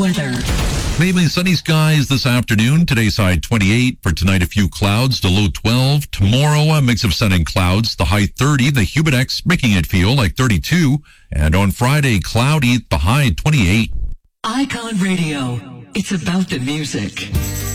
weather. Mainly sunny skies this afternoon. Today's high 28. For tonight, a few clouds to low 12. Tomorrow, a mix of sun and clouds. The high 30. The Humidex making it feel like 32. And on Friday, cloudy. The high 28. Icon Radio. It's about the music.